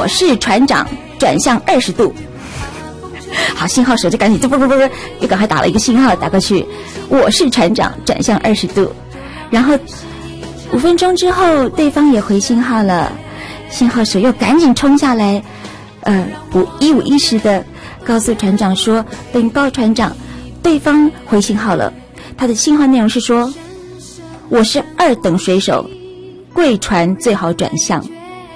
我是船长，转向20度。好，信号手就赶紧又赶快打了一个信号打过去，我是船长，转向20度。然后5分钟之后，对方也回信号了，信号手又赶紧冲下来，一五一十的告诉船长说，禀报船长，对方回信号了，他的信号内容是说，我是2等水手，贵船最好转向。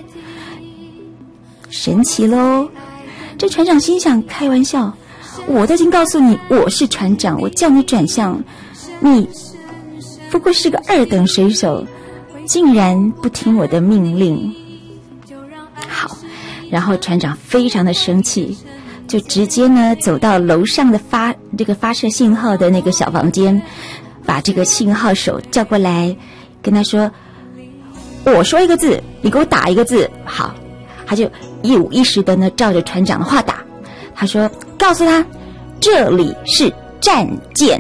神奇咯，这船长心想，开玩笑，我都已经告诉你我是船长，我叫你转向，你不过是个2等水手，竟然不听我的命令。好，然后船长非常的生气，就直接呢走到楼上的发射信号的那个小房间，把这个信号手叫过来，跟他说，我说一个字，你给我打一个字。好，他就一五一十的呢照着船长的话打。他说，告诉他这里是战舰，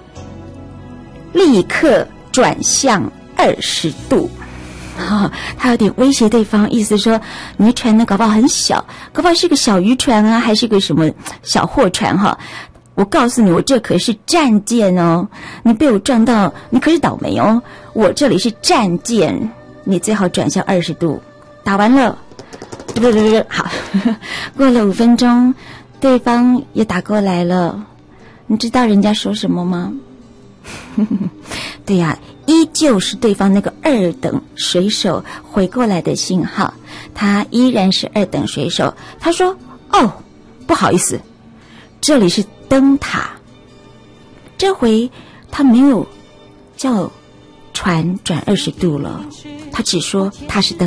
立刻转向20度。他有点威胁对方，意思说你的船呢搞不好很小，搞不好是个小渔船啊，还是个什么小货船哈。我告诉你，我这可是战舰哦，你被我撞到，你可是倒霉哦。我这里是战舰，你最好转向20度。打完了，好，过了5分钟，对方也打过来了。你知道人家说什么吗？对呀，依旧是对方那个2等水手回过来的信号，他依然是2等水手。他说，哦，不好意思，这里是灯塔。这回他没有叫船转20度了，他只说他是灯塔。